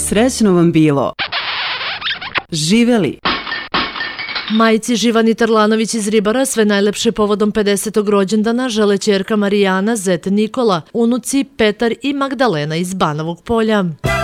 Srećno vam bilo. Živeli. Majci Živani Tarlanović iz Ribara sve najlepše povodom 50. rođendana žele ćerka Marijana, zet Nikola, unuci Petar i Magdalena iz Banovog Polja.